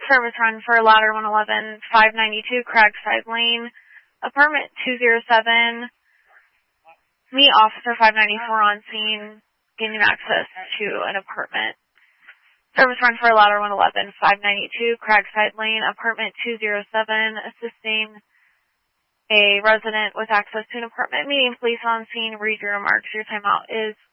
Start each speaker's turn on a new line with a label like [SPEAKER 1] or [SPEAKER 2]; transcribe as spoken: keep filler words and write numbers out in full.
[SPEAKER 1] Service run for ladder one eleven, five ninety-two Cragside Lane, apartment two oh seven. Meet officer five ninety-four on scene, gaining access to an apartment. Service run for ladder one eleven, five ninety-two Cragside Lane, apartment two oh seven, assisting a resident with access to an apartment. Meeting police on scene. Read your remarks. Your timeout is